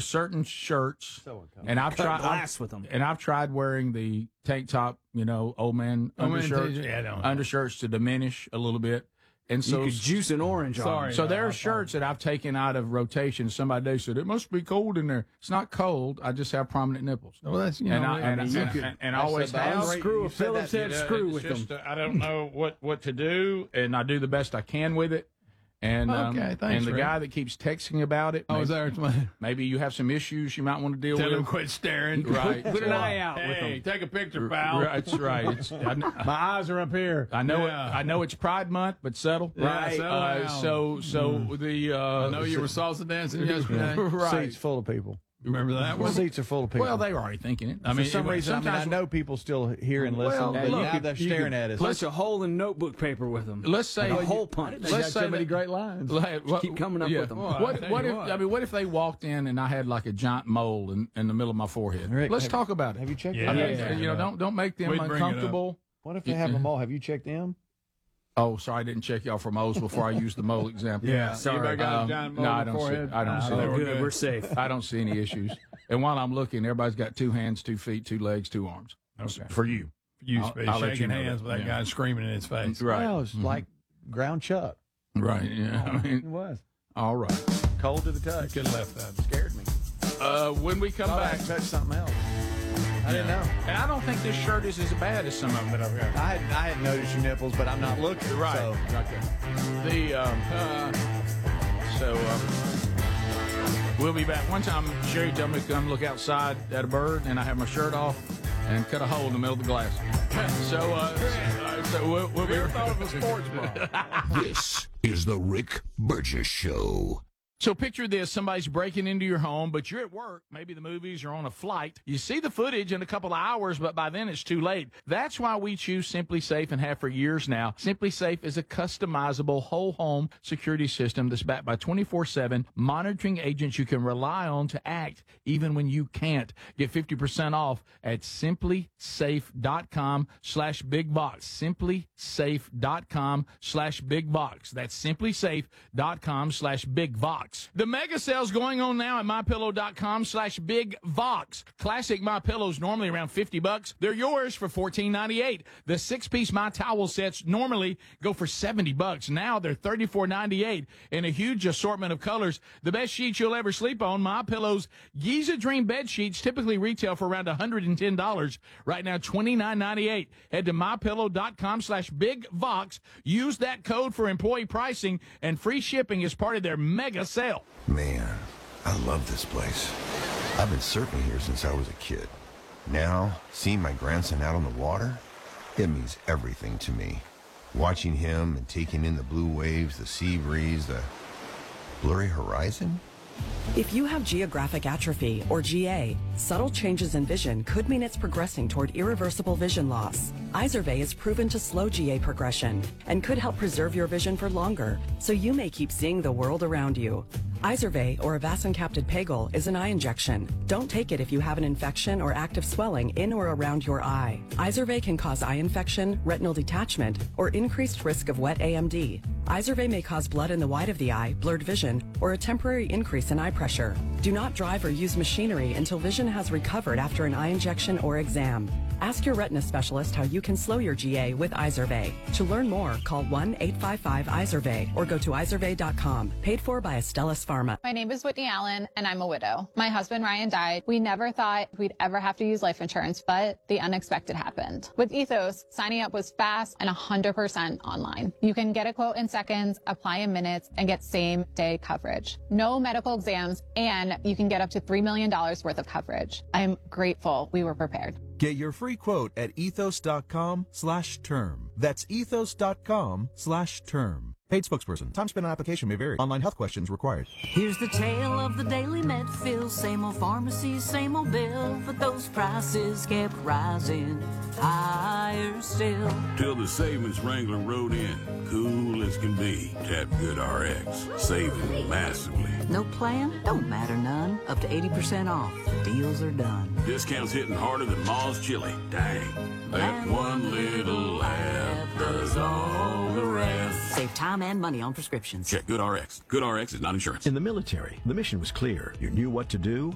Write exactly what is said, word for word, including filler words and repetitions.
certain shirts, So and I've Cut tried glass I've, with them. and I've tried wearing the tank top, you know, old man Old man undershirts, t-shirt, yeah, I don't know. undershirts to diminish a little bit. And so, you could juice an orange Sorry. on. so Yeah, there I are shirts that I've taken out of rotation. Somebody they said it must be cold in there. It's not cold. I just have prominent nipples. Well, that's you and know, I, and, I mean, and, you and, could- and, and I always said that. have. Unscrew a You said Phillips that, head dude. screw It's with just, them. uh, I don't know what, what to do, and I do the best I can with it. And um, Okay, thanks, and the Rick. guy that keeps texting about it, Oh, maybe, is that maybe you have some issues you might want to deal tell him with. quit staring. Right. Put an eye out with Hey, them. take a picture, pal. Right, that's right. It's, I, kn- My eyes are up here. I know Yeah. it. I know it's Pride Month, but settle. Yeah, right. settle Uh, down. so so the uh, I know you were salsa dancing yesterday. right. Seats full of people. Remember that one? Seats are full of people. Well, they were already thinking it. I For mean, some it- reason, I mean, I sometimes- know people still hear and listen. Well, but look, now they're you staring could- at us. Punch a hole in notebook paper with them. Let's say Like a hole punch. They let's got say so many that- great lines. Like, what- keep coming up yeah. with them. Well, What, I tell what you if what. I mean? What if they walked in and I had like a giant mole in, in the middle of my forehead? Rick, Let's have- talk about it. Have you checked Yeah, I them? mean, yeah, you know, yeah. don't don't make them We'd bring it up. uncomfortable. What if they have them all? Have you checked them? Oh, sorry, I didn't check y'all for moles before I used the mole example. Yeah. Sorry. Anybody got a Um, giant no, mole I in the don't see. forehead? I don't Nah, see. they Oh, were good. We're safe. I don't see any issues. And while I'm looking, everybody's got two hands, two feet, two legs, two arms. Okay. For you. You I'll- space I'll let shaking you know hands that. with that Yeah. guy screaming in his face. Right. Well, it's like ground chuck. Right. Yeah. I It mean, was. all right. Cold to the touch. Could have left that. Scared me. Uh, when we come Thought I back, had touched something else. I didn't know. and I don't think this shirt is as bad as some of them that I've got. I had, I had noticed your nipples, but I'm not looking. Right. So. Okay. The um, uh, so um, we'll be back. One time, Sherry told me to come look outside at a bird, and I had my shirt off and cut a hole in the middle of the glass. So, uh, so we'll, we'll be. Never thought of a sports bra. This is the Rick Burgess Show. So picture this, somebody's breaking into your home, but you're at work, maybe the movies, or on a flight. You see the footage in a couple of hours, but by then it's too late. That's why we choose Simply Safe and have for years now. Simply Safe is a customizable whole home security system that's backed by twenty-four seven monitoring agents you can rely on to act even when you can't. Get fifty percent off at simplysafe.com slash big box. simplysafe.com slash big box. That's simplysafe.com slash big box. The mega sale's going on now at mypillow.com slash big vox. Classic My Pillows normally around fifty bucks. They're yours for fourteen ninety-eight. The six-piece My Towel sets normally go for seventy bucks. Now they're thirty-four ninety-eight in a huge assortment of colors. The best sheets you'll ever sleep on. My Pillow's Giza Dream bed sheets typically retail for around one hundred ten dollars. Right now twenty-nine ninety-eight. Head to mypillow.com slash big vox. Use that code for employee pricing and free shipping as part of their mega sale. Man, I love this place. I've been surfing here since I was a kid. Now, seeing my grandson out on the water, it means everything to me. Watching him and taking in the blue waves, the sea breeze, the blurry horizon. If you have geographic atrophy, or G A, subtle changes in vision could mean it's progressing toward irreversible vision loss. Izervay is proven to slow G A progression and could help preserve your vision for longer, so you may keep seeing the world around you. Izervay, or avacincaptad pegol, is an eye injection. Don't take it if you have an infection or active swelling in or around your eye. Izervay can cause eye infection, retinal detachment, or increased risk of wet A M D. Izervay may cause blood in the white of the eye, blurred vision, or a temporary increase in eye pressure. Do not drive or use machinery until vision has recovered after an eye injection or exam. Ask your retina specialist how you can slow your G A with Izervay. To learn more, call one eight five five Izervay or go to izervay dot com. Paid for by Astellas Pharma. My name is Whitney Allen, and I'm a widow. My husband, Ryan, died. We never thought we'd ever have to use life insurance, but the unexpected happened. With Ethos, signing up was fast and one hundred percent online. You can get a quote in seconds, apply in minutes, and get same-day coverage. No medical exams, and you can get up to three million dollars worth of coverage. I'm grateful we were prepared. Get your free quote at ethos.com slash term. That's ethos.com slash term. Paid spokesperson. Time spent on application may vary. Online health questions required. Here's the tale of the daily Medfill. Same old pharmacy, same old bill, but those prices kept rising higher still. Till the savings Wrangler rode in, cool as can be. Tap GoodRx, saving massively. No plan? Don't matter none. Up to eighty percent off. Deals are done. Discounts hitting harder than Ma's chili. Dang. That one little app does all the rest. Save time and money on prescriptions. Check GoodRx. GoodRx is not insurance. In the military, the mission was clear. You knew what to do,